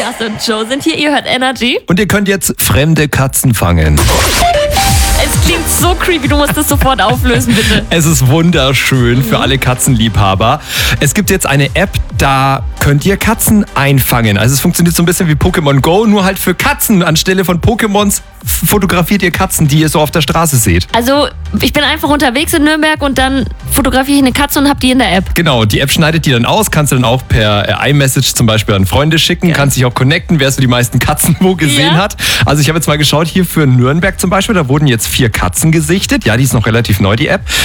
Yas und Joe sind hier, ihr hört Energy. Und ihr könnt jetzt fremde Katzen fangen. Es klingt so creepy, du musst das sofort auflösen, bitte. Es ist wunderschön für alle Katzenliebhaber. Es gibt jetzt eine App, da könnt ihr Katzen einfangen. Also es funktioniert so ein bisschen wie Pokémon Go, nur halt für Katzen. Anstelle von Pokémons fotografiert ihr Katzen, die ihr so auf der Straße seht. Also ich bin einfach unterwegs in Nürnberg und dann fotografiere ich eine Katze und habe die in der App. Genau, die App schneidet die dann aus, kannst du dann auch per iMessage zum Beispiel an Freunde schicken, kannst dich auch connecten, wer so die meisten Katzen wo gesehen hat. Also ich habe jetzt mal geschaut, hier für Nürnberg zum Beispiel, da wurden jetzt 4 Katzen gesichtet. Ja, die ist noch relativ neu, die App.